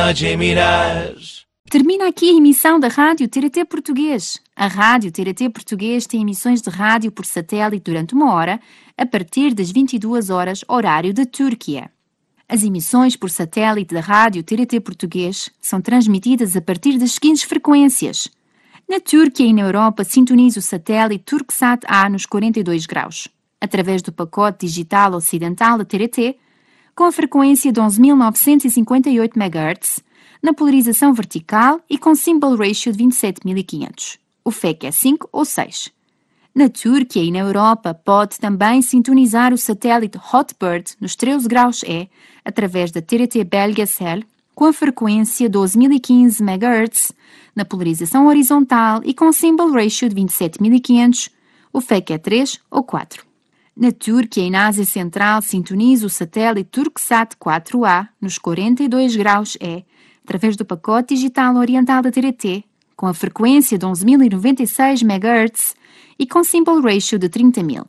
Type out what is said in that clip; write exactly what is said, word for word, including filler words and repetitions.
Cristina de Mirage. Termina aqui a emissão da Rádio T R T Português. A Rádio T R T Português tem emissões de rádio por satélite durante uma hora, a partir das vinte e duas horas, horário da Turquia. As emissões por satélite da Rádio T R T Português são transmitidas a partir das seguintes frequências. Na Turquia e na Europa, sintonize o satélite Turksat A nos quarenta e dois graus, através do pacote digital ocidental da T R T, com a frequência de onze mil novecentos e cinquenta e oito megahertz, na polarização vertical e com symbol ratio de vinte e sete mil e quinhentos. O F E C é cinco ou seis. Na Turquia e na Europa, pode também sintonizar o satélite Hotbird nos treze graus E, através da T R T Belgesel, com a frequência de doze mil e quinze megahertz, na polarização horizontal e com symbol ratio de vinte e sete mil e quinhentos. O F E C é três ou quatro. Na Turquia e na Ásia Central, sintoniza o satélite Turksat quatro A nos quarenta e dois graus E, através do pacote digital oriental da T R T, com a frequência de onze mil e noventa e seis megahertz e com symbol ratio de trinta mil.